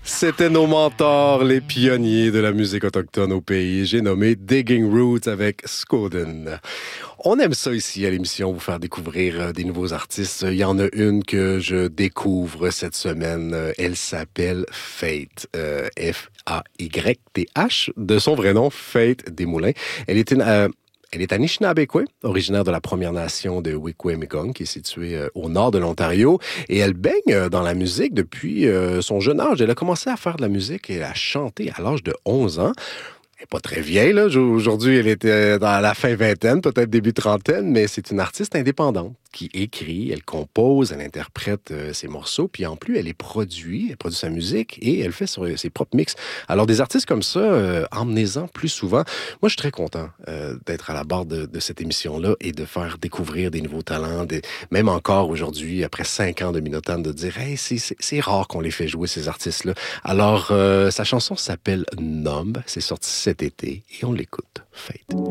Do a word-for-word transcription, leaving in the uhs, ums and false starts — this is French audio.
C'était nos mentors, les pionniers de la musique autochtone au pays. J'ai nommé Digging Roots avec Skoden. On aime ça ici à l'émission, vous faire découvrir des nouveaux artistes. Il y en a une que je découvre cette semaine. Elle s'appelle Faith, euh, F A Y T H, de son vrai nom, Faith Desmoulins. Elle est une... Euh, Elle est Anishinaabe, originaire de la Première Nation de Wikwemikong, qui est située euh, au nord de l'Ontario. Et elle baigne euh, dans la musique depuis euh, son jeune âge. Elle a commencé à faire de la musique et à chanter à l'âge de onze ans. Elle n'est pas très vieille, là. Aujourd'hui, elle était dans la fin vingtaine, peut-être début trentaine, mais c'est une artiste indépendante qui écrit, elle compose, elle interprète euh, ses morceaux, puis en plus, elle est produit, elle produit sa musique et elle fait sur, ses propres mix. Alors, des artistes comme ça, euh, emmenez-en plus souvent. Moi, je suis très content euh, d'être à la barre de, de cette émission-là et de faire découvrir des nouveaux talents, des, même encore aujourd'hui, après cinq ans de Minotaine, de dire « Hey, c'est, c'est, c'est rare qu'on les fait jouer, ces artistes-là. » Alors, euh, sa chanson s'appelle « Numb », c'est sorti cet été et on l'écoute. Faith.